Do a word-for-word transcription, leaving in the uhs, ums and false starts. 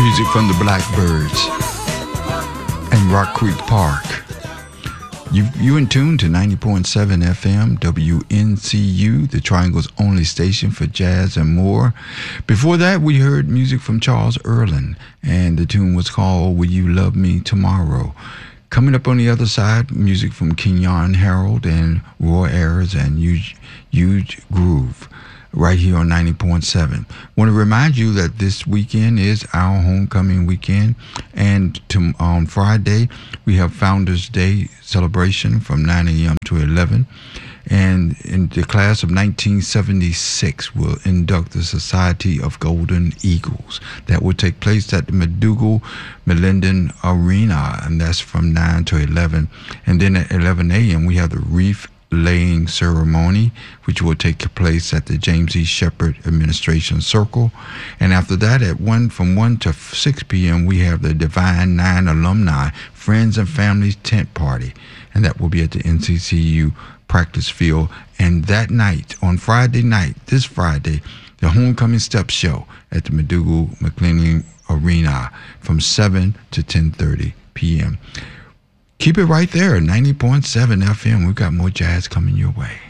Music from the Blackbirds and Rock Creek Park. You you in tune to ninety point seven F M W N C U, the Triangle's only station for jazz and more. Before that, we heard music from Charles Earland, and the tune was called Will You Love Me Tomorrow. Coming up on the other side, music from Kenyon Harold and Roy Ayers and Huge, Huge Groove, right here on ninety point seven. Want to remind you that this weekend is our homecoming weekend, and to, on Friday we have Founders Day celebration from nine a.m. to eleven, and in the class of nineteen seventy-six will induct the Society of Golden Eagles. That will take place at the McDougal Millenden Arena, and that's from nine to eleven. And then at eleven a.m. we have the wreath laying ceremony, which will take place at the James E. Shepherd Administration Circle. And after that, at one from one to six p.m. we have the Divine Nine Alumni Friends and Families Tent Party, and that will be at the N C C U practice field. And that night, on Friday night, this Friday, the Homecoming Step Show at the McDougal McLennan Arena from seven to ten thirty p.m. Keep it right there, ninety point seven F M. We've got more jazz coming your way.